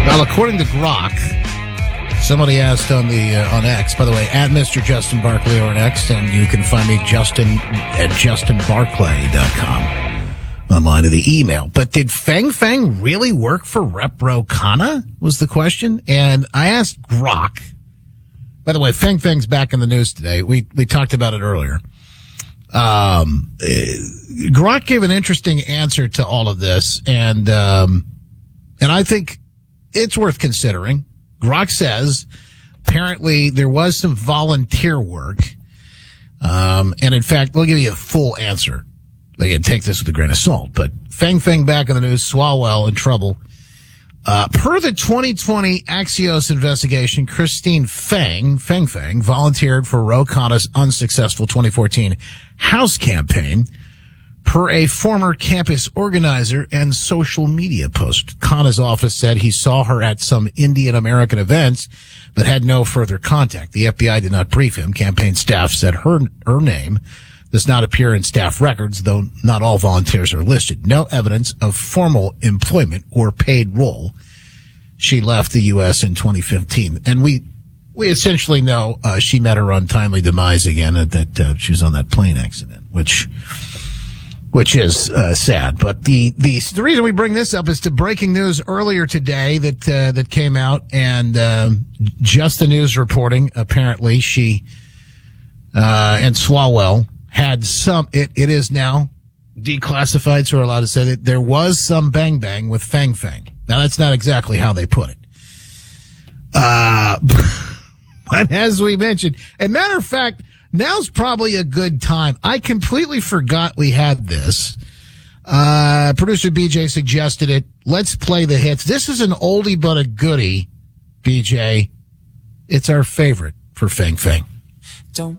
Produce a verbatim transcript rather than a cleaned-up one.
Well, according to Grok, somebody asked on the uh, on X, by the way, at Mister Justin Barclay on X, and you can find me Justin at justin barclay dot com online to the email. But did Feng Feng really work for Rep Ro Khanna was the question. And I asked Grok. By the way, Feng Feng's back in the news today. We we talked about it earlier. Um, uh, Grok gave an interesting answer to all of this, and um, and I think it's worth considering. Grok says apparently there was some volunteer work, um, and in fact, we'll give you a full answer. Again, take this with a grain of salt. But Feng Feng back in the news, Swalwell in trouble. Uh, per the twenty twenty Axios investigation, Christine Feng, Feng Feng, volunteered for Ro Khanna's unsuccessful twenty fourteen House campaign per a former campus organizer and social media post. Khanna's office said he saw her at some Indian American events, but had no further contact. The F B I did not brief him. Campaign staff said her, her name does not appear in staff records, though not all volunteers are listed. No evidence of formal employment or paid role. She left the U S in twenty fifteen. And we, we essentially know, uh, she met her untimely demise again, uh, that, uh, she was on that plane accident, which, which is, uh, sad. But the, the, the reason we bring this up is to breaking news earlier today that, uh, that came out, and, um, Just the News reporting, apparently she, uh, and Swalwell had some, it, it is now declassified, so we're allowed to say that there was some bang bang with Feng Feng. Now, that's not exactly how they put it. Uh, but as we mentioned, as a matter of fact, now's probably a good time. I completely forgot we had this. Uh, producer B J suggested it. Let's play the hits. This is an oldie but a goodie, B J. It's our favorite for Feng Feng. Don't